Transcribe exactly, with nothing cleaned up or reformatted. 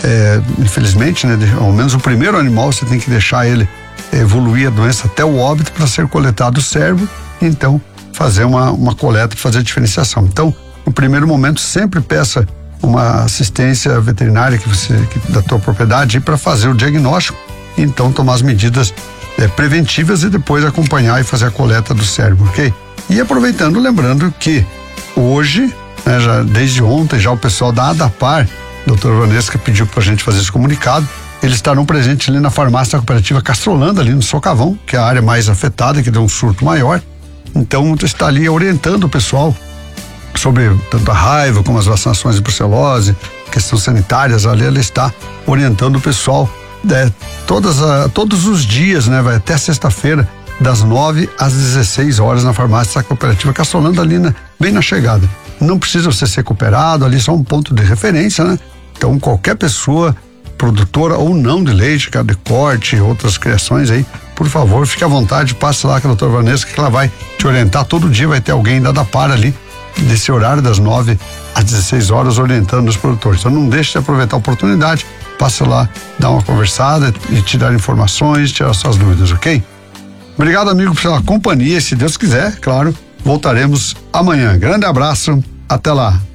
é, infelizmente, né, ao menos o primeiro animal você tem que deixar ele evoluir a doença até o óbito para ser coletado o cérebro, e então fazer uma, uma coleta, fazer a diferenciação. Então, no primeiro momento, sempre peça uma assistência veterinária que você, que, da tua propriedade para fazer o diagnóstico, e então tomar as medidas é, preventivas e depois acompanhar e fazer a coleta do cérebro, ok? E aproveitando, lembrando que hoje, né, já, desde ontem, já o pessoal da ADAPAR, doutora Vanesca pediu pra gente fazer esse comunicado, eles estarão presentes ali na farmácia da cooperativa Castrolanda, ali no Socavão, que é a área mais afetada, que deu um surto maior. Então, está ali orientando o pessoal sobre tanto a raiva como as vacinações de brucelose, questões sanitárias. Ali ela está orientando o pessoal é, todas a, todos os dias, né? Vai até sexta-feira, das nove às dezesseis horas na farmácia da cooperativa Castrolanda, ali na, bem na chegada. Não precisa você ser cooperado, ali só um ponto de referência, né? Então, qualquer pessoa, produtora ou não de leite, de corte, outras criações aí, por favor, fique à vontade, passe lá com a doutora Vanesca, que ela vai te orientar. Todo dia vai ter alguém da ADAPAR ali, desse horário das nove às dezesseis horas, orientando os produtores. Então não deixe de aproveitar a oportunidade, passe lá, dar uma conversada e tirar informações, tirar suas dúvidas, ok? Obrigado, amigo, pela companhia. Se Deus quiser, claro, voltaremos amanhã. Grande abraço, até lá.